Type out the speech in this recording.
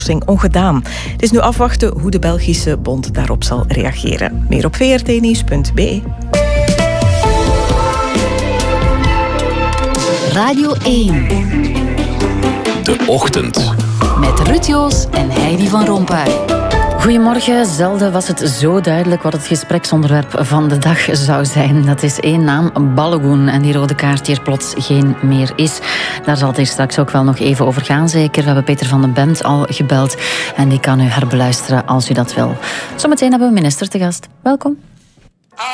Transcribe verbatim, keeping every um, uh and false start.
ongedaan. Het is nu afwachten hoe de Belgische bond daarop zal reageren. Meer op v r t nieuws punt b e. Radio één. De Ochtend. Met Ruud Joos en Heidi van Rompuy. Goedemorgen. Zelden was het zo duidelijk wat het gespreksonderwerp van de dag zou zijn. Dat is één naam, Balogun. En die rode kaart die er plots geen meer is. Daar zal het hier straks ook wel nog even over gaan, zeker. We hebben Peter van den Bent al gebeld. En die kan u herbeluisteren als u dat wil. Zometeen hebben we minister te gast. Welkom.